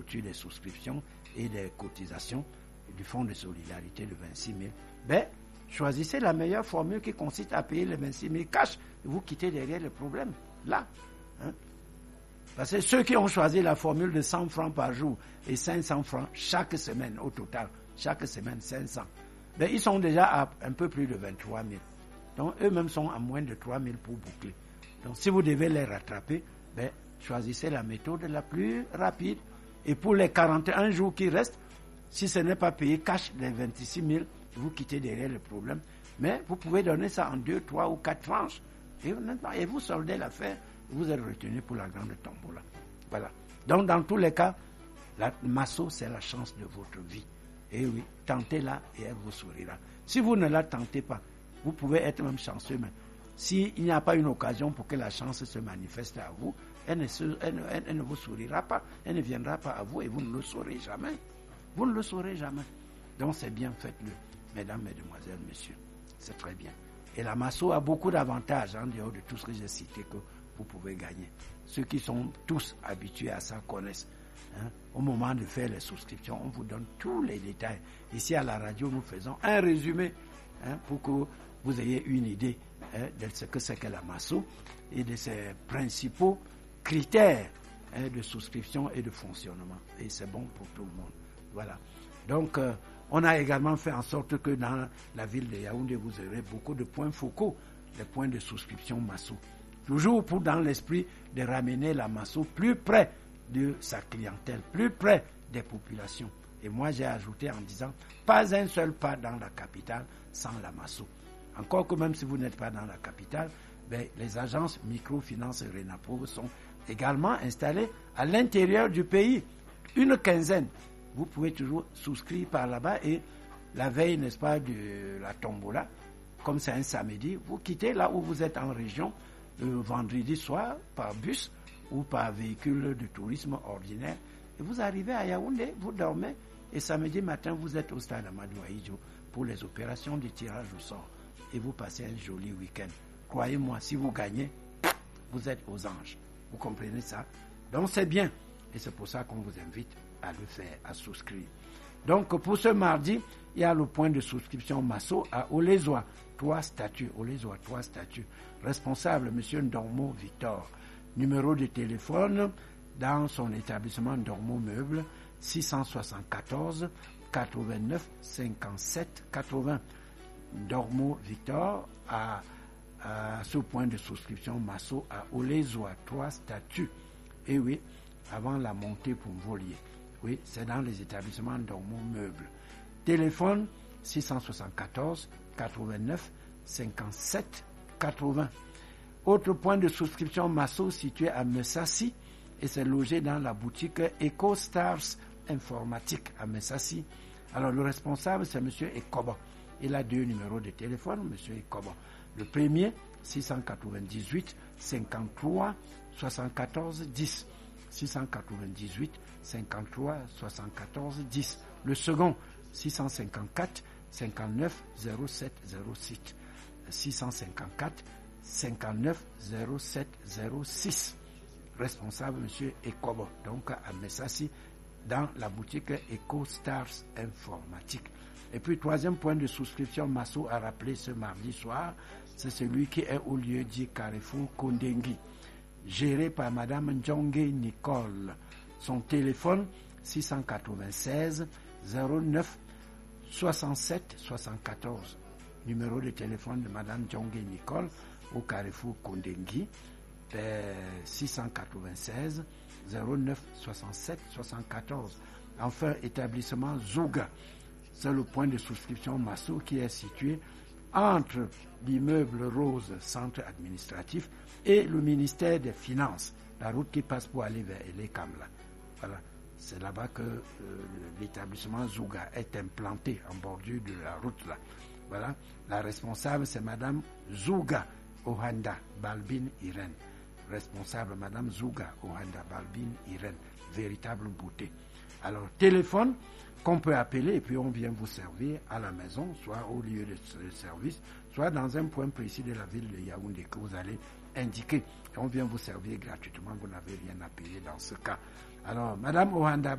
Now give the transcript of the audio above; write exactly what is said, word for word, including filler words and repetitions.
clôture des souscriptions et des cotisations du fonds de solidarité de vingt-six mille, ben, choisissez la meilleure formule qui consiste à payer les vingt-six mille cash et vous quittez derrière le problème. Là. Hein? Parce que ceux qui ont choisi la formule de cent francs par jour et cinq cents francs chaque semaine au total, chaque semaine cinq cents, ben, ils sont déjà à un peu plus de vingt-trois mille. Donc eux-mêmes sont à moins de trois mille pour boucler. Donc si vous devez les rattraper, ben, choisissez la méthode la plus rapide. Et pour les quarante et un jours qui restent, si ce n'est pas payé cash les vingt-six mille, vous quittez derrière le problème. Mais vous pouvez donner ça en deux, trois ou quatre tranches. Et, et vous soldez l'affaire. Vous êtes retenu pour la grande tombola. Voilà. Donc, dans tous les cas, la Masso, c'est la chance de votre vie. Et oui, tentez-la et elle vous sourira. Si vous ne la tentez pas, vous pouvez être même chanceux, mais s'il n'y a pas une occasion pour que la chance se manifeste à vous, elle ne, se, elle, elle, elle ne vous sourira pas, elle ne viendra pas à vous et vous ne le saurez jamais. Vous ne le saurez jamais. Donc, c'est bien, faites-le, mesdames, mesdemoiselles, messieurs. C'est très bien. Et la Masso a beaucoup d'avantages en dehors de tout ce que j'ai cité que vous pouvez gagner. Ceux qui sont tous habitués à ça connaissent. Hein? Au moment de faire les souscriptions, on vous donne tous les détails. Ici à la radio, nous faisons un résumé hein, pour que vous ayez une idée hein, de ce que c'est que la Masso et de ses principaux critères hein, de souscription et de fonctionnement. Et c'est bon pour tout le monde. Voilà. Donc, euh, on a également fait en sorte que dans la ville de Yaoundé, vous aurez beaucoup de points focaux, des points de souscription Masso. Toujours pour dans l'esprit de ramener la Masso plus près de sa clientèle, plus près des populations. Et moi, j'ai ajouté en disant, pas un seul pas dans la capitale sans la Masso. Encore que même si vous n'êtes pas dans la capitale, ben, les agences microfinance et Renapo sont également installées à l'intérieur du pays. Une quinzaine. Vous pouvez toujours souscrire par là-bas et la veille, n'est-ce pas, de la tombola, comme c'est un samedi, vous quittez là où vous êtes en région, le vendredi soir par bus ou par véhicule de tourisme ordinaire. Et vous arrivez à Yaoundé, vous dormez et samedi matin, vous êtes au stade Amadou Ahidjo pour les opérations de tirage au sort. Et vous passez un joli week-end. Croyez-moi, si vous gagnez, vous êtes aux anges. Vous comprenez ça? Donc c'est bien. Et c'est pour ça qu'on vous invite à le faire, à souscrire. Donc pour ce mardi, il y a le point de souscription Masso à Olezoa, trois statuts. Olezoa, trois statuts. Responsable, M. Ndormo Victor. Numéro de téléphone dans son établissement Ndormo Meubles, six cent soixante-quatorze quatre-vingt-neuf cinquante-sept quatre-vingts. Ndormo Victor à, à ce point de souscription Masso à Olezoa, trois statuts. Et oui, avant la montée pour Volier. Oui, c'est dans les établissements Ndormo Meubles. Téléphone six cent soixante-quatorze quatre-vingt-neuf cinquante-sept quatre-vingts. Autre point de souscription Masso situé à Messassi et c'est logé dans la boutique EcoStars Informatique à Messassi. Alors le responsable c'est M. Ekoba. Il a deux numéros de téléphone, M. Ekoba. Le premier six cent quatre-vingt-dix-huit cinquante-trois soixante-quatorze dix. six cent quatre-vingt-dix-huit cinquante-trois soixante-quatorze dix. Le second six cent cinquante-quatre cinquante-neuf zéro sept zéro six. six cent cinquante-quatre cinquante-neuf zéro sept zéro six. Responsable M. Ekobo, donc à Messassi, dans la boutique EcoStars Informatique. Et puis, troisième point de souscription Masso à rappeler ce mardi soir, c'est celui qui est au lieu dit Carrefour Kondengi, géré par Madame Ndjonge Nicole. Son téléphone six cent quatre-vingt-seize zéro neuf soixante-sept soixante-quatorze. Numéro de téléphone de Madame Ndjonge Nicole au Carrefour Kondengi, six cent quatre-vingt-seize zéro neuf soixante-sept soixante-quatorze. Enfin, établissement Zouga. C'est le point de souscription Masso qui est situé entre l'immeuble Rose, centre administratif, et le ministère des Finances, la route qui passe pour aller vers les Kamla. Voilà, c'est là-bas que euh, l'établissement Zouga est implanté en bordure de la route là. Voilà, la responsable c'est Madame Zouga Ohanda Balbine Irène. Responsable Madame Zouga Ohanda Balbine Irène, véritable beauté. Alors téléphone qu'on peut appeler et puis on vient vous servir à la maison, soit au lieu de service, soit dans un point précis de la ville de Yaoundé que vous allez indiquer. Et on vient vous servir gratuitement, vous n'avez rien à payer dans ce cas. Alors, Madame Ohanda